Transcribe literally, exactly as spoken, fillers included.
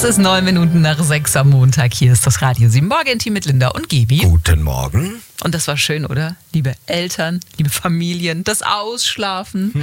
Es ist neun Minuten nach sechs am Montag. Hier ist das Radio sieben Morgen-Team mit Linda und Gebi. Guten Morgen. Und das war schön, oder? Liebe Eltern, liebe Familien, das Ausschlafen.